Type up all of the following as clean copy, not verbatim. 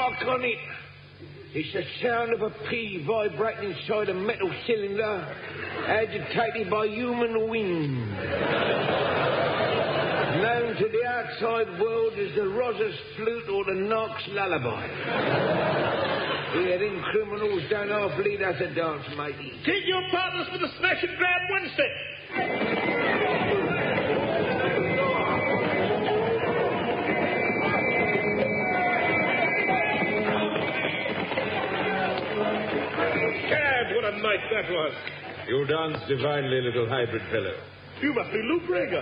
mark on it. It's the sound of a pea vibrating inside a metal cylinder, agitated by human wind. Known to the outside world as the Rosas flute or the Nark's lullaby. Yeah, them criminals don't half lead us a dance, matey. Take your partners for the smash and grab Wednesday. Gad, what a night that was. You dance divinely, little hybrid fellow. You must be Lou Brager.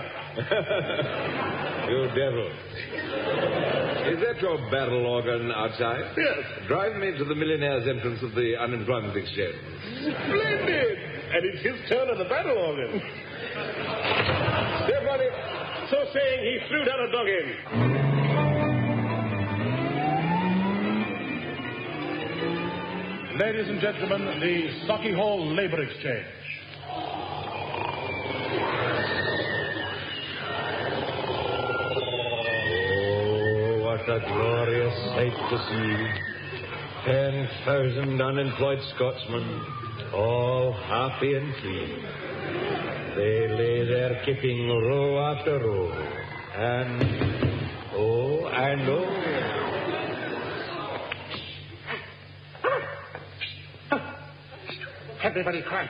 You devil. Is that your barrel organ outside? Yes. Drive me to the millionaire's entrance of the unemployment exchange. Splendid. And it's his turn on the battle organ. Everybody. So saying, he threw down a dog in. Ladies and gentlemen, the Sauchiehall Labor Exchange. What a glorious sight to see. 10,000 unemployed Scotsmen, all happy and free. They lay there kicking row after row. And oh. Everybody quiet.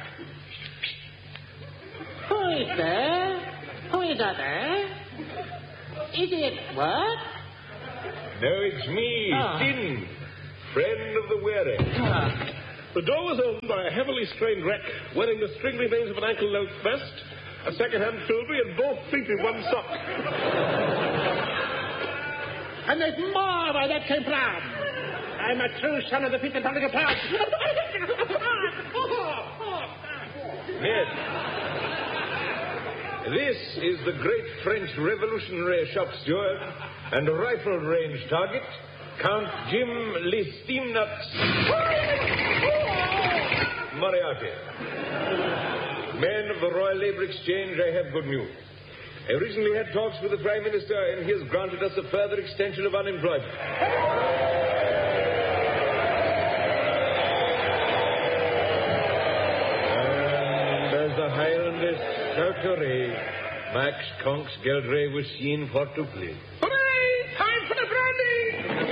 Who is there? Who is there? Is it what? No, it's me, Sin, friend of the weary. The door was opened by a heavily strained wreck wearing the string remains of an ankle-length vest, a second-hand filbry, and both feet in one sock. And there's more where that came from. I'm a true son of the People's Republic of France. Yes. This is the great French revolutionary shop steward and rifle range target, Count Jim Listimnuts Moriarty. Men of the Royal Labour Exchange, I have good news. I recently had talks with the Prime Minister, and he has granted us a further extension of unemployment. The Highlanders shout hooray. Max Conks Geldray was seen for to play.